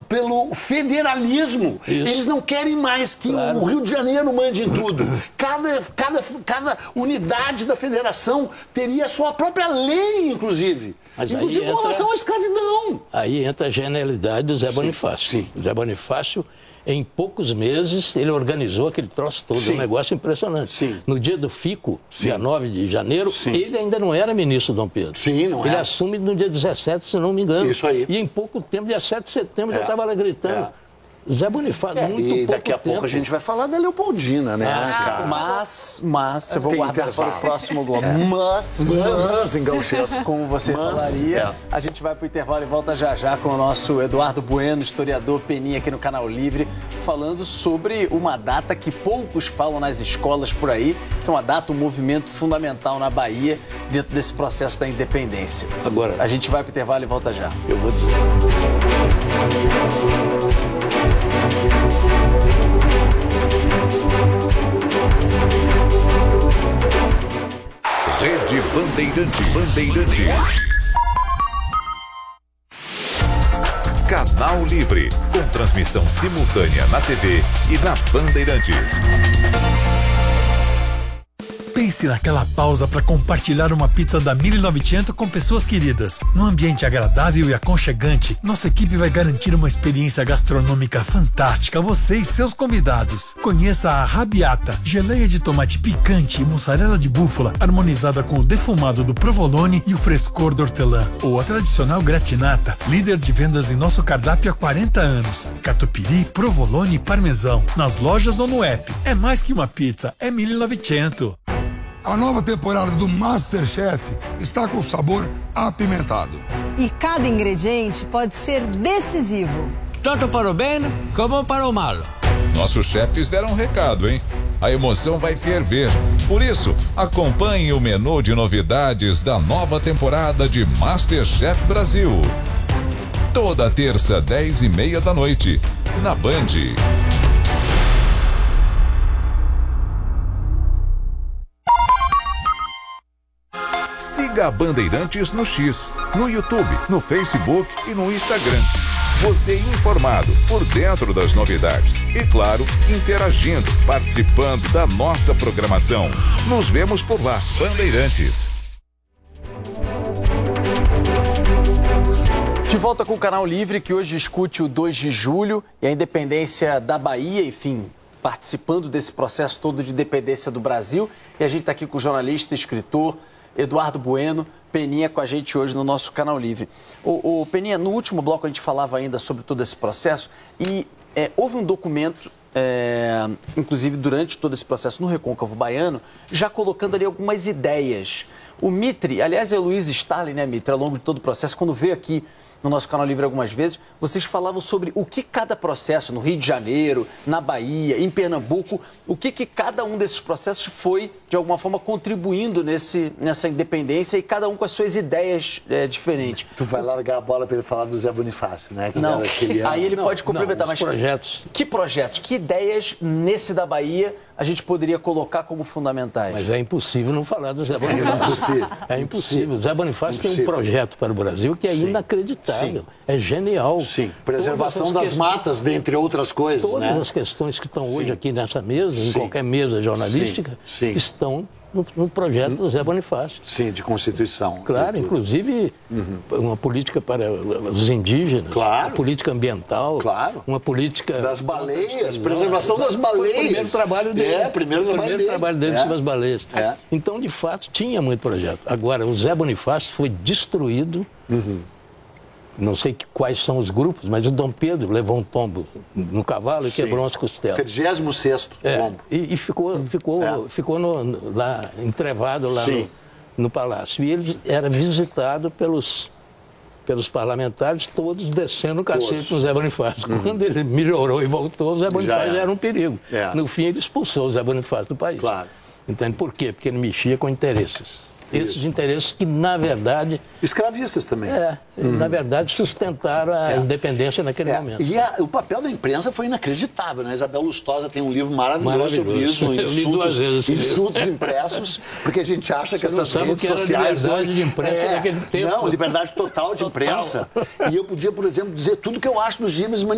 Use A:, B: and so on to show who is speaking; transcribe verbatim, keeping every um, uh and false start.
A: pelo federalismo.
B: Isso.
A: Eles não querem mais que
B: Claro.
A: o Rio de Janeiro mande em tudo. Cada, cada, cada unidade da federação teria a sua própria lei, inclusive.
B: Mas aí
A: inclusive com
B: entra-
A: relação à escravidão.
B: Aí entra a genialidade do Zé Bonifácio.
A: sim.
B: O Zé Bonifácio, em poucos meses, ele organizou aquele troço todo,
A: Sim.
B: um negócio impressionante.
A: Sim.
B: No dia do Fico, dia nove de janeiro,
A: Sim.
B: ele ainda não era ministro Dom Pedro.
A: Sim, não
B: Ele
A: era.
B: assume no dia dezessete, se não me engano.
A: Isso aí.
B: E em pouco tempo, dia sete de setembro, já
A: É.
B: estava lá gritando.
A: É.
B: Zé Bonifácio, muito
A: e
B: pouco
A: daqui a
B: tempo.
A: pouco a gente vai falar da Leopoldina, né? cara?
C: Mas, mas, eu vou
A: Tem
C: guardar para
A: intervalo.
C: o próximo bloco. Mas,
A: Mas, em gauchês.
C: como você
A: Mas,
C: falaria,
A: é.
C: a gente vai para o intervalo e volta já já com o nosso Eduardo Bueno, historiador Peninha aqui no Canal Livre, falando sobre uma data que poucos falam nas escolas por aí, que é uma data, um movimento fundamental na Bahia dentro desse processo da independência.
B: Agora,
C: A gente vai para o intervalo e volta já.
B: eu vou dizer.
D: Rede Bandeirante Bandeirantes. Canal Livre, com transmissão simultânea na T V e na Bandeirantes.
E: Pense naquela pausa para compartilhar uma pizza da mil e novecentos com pessoas queridas. Num ambiente agradável e aconchegante, nossa equipe vai garantir uma experiência gastronômica fantástica a você e seus convidados. Conheça a Rabiata, geleia de tomate picante e mussarela de búfala, harmonizada com o defumado do provolone e o frescor do hortelã. Ou a tradicional gratinata, líder de vendas em nosso cardápio há quarenta anos. Catupiry, provolone e parmesão. Nas lojas ou no app. É mais que uma pizza, é mil e novecentos.
F: A nova temporada do MasterChef está com sabor apimentado.
G: E cada ingrediente pode ser decisivo.
H: Tanto para o bem como para o mal.
D: Nossos chefes deram um recado, hein? A emoção vai ferver. Por isso, acompanhe o menu de novidades da nova temporada de MasterChef Brasil. Toda terça, dez e meia da noite, na Band. Siga a Bandeirantes no X, no YouTube, no Facebook e no Instagram. Você informado, por dentro das novidades. E claro, interagindo, participando da nossa programação. Nos vemos por lá, Bandeirantes.
C: De volta com o Canal Livre, que hoje discute o dois de julho e a independência da Bahia, enfim, participando desse processo todo de independência do Brasil. E a gente está aqui com o jornalista e escritor Eduardo Bueno, Peninha com a gente hoje no nosso Canal Livre. O, o Peninha, no último bloco a gente falava ainda sobre todo esse processo e é, houve um documento, é, inclusive durante todo esse processo no Recôncavo Baiano, já colocando ali algumas ideias. O Mitre, aliás é o Luiz Stalin, né, Mitre, ao longo de todo o processo, quando veio aqui no nosso Canal Livre algumas vezes, vocês falavam sobre o que cada processo, no Rio de Janeiro, na Bahia, em Pernambuco, o que, que cada um desses processos foi, de alguma forma, contribuindo nesse, nessa independência e cada um com as suas ideias é, diferentes.
A: Tu vai largar a bola para ele falar do Zé Bonifácio, né? Que
C: Não,
A: era aquele ano.
C: aí ele
B: Não,
C: pode complementar,
B: não,
C: mas
B: os projetos.
C: que projetos, que ideias nesse da Bahia a gente poderia colocar como fundamentais?
B: Mas é impossível não falar do Zé
A: É
B: Bonifácio.
A: impossível.
B: É impossível. O Zé Bonifácio tem um
A: Impossível.
B: projeto para o Brasil que é
A: Sim.
B: inacreditável. É genial.
A: Sim, preservação
B: Todas
A: das
B: as
A: matas, dentre outras coisas,
B: Todas
A: né?
B: as questões que estão hoje
A: Sim.
B: aqui nessa mesa, em
A: Sim.
B: qualquer mesa jornalística,
A: Sim. Sim.
B: estão no, no projeto do Zé Bonifácio.
A: Sim, de Constituição.
B: Claro,
A: E tudo.
B: inclusive uma política para os indígenas,
A: Claro.
B: uma política ambiental,
A: Claro.
B: uma política...
A: Das baleias, preservação das
B: Foi
A: baleias.
B: o primeiro trabalho dele.
A: É, primeiro trabalho
B: primeiro
A: dele.
B: trabalho dele
A: É.
B: sobre as baleias.
A: É.
B: Então, de fato, tinha muito projeto. Agora, o Zé Bonifácio foi destruído. Não sei que, quais são os grupos, mas o Dom Pedro levou um tombo no cavalo e quebrou umas costelas.
A: trigésimo sexto
B: É,
A: tombo.
B: e, e ficou, ficou,
A: É.
B: ficou no- no- lá, entrevado lá
A: Sim.
B: no, no palácio. E ele era visitado pelos, pelos parlamentares, todos descendo o cacete
A: Todos.
B: no Zé Bonifácio. Quando ele melhorou e voltou, o Zé Bonifácio
A: era.
B: já era um perigo.
A: É.
B: No fim, ele expulsou o Zé Bonifácio do país.
A: Claro.
B: Entende por quê? Porque ele mexia com interesses. Esses interesses que, na verdade,
A: Escravistas também.
B: é, na verdade, sustentaram a
A: É.
B: independência naquele
A: É,
B: momento.
A: e a- o papel da imprensa foi inacreditável, né? Isabel Lustosa tem um livro maravilhoso,
B: Maravilhoso.
A: sobre isso,
B: Eu li
A: insultos,
B: duas vezes esse livro.
A: insultos impressos, porque a gente acha que
B: Você não
A: essas
B: sabe o
A: redes
B: que era
A: sociais
B: liberdade
A: hoje-
B: de imprensa naquele tempo.
A: Não, liberdade total de
B: Total.
A: imprensa. E eu podia, por exemplo, dizer tudo que eu acho dos Gibas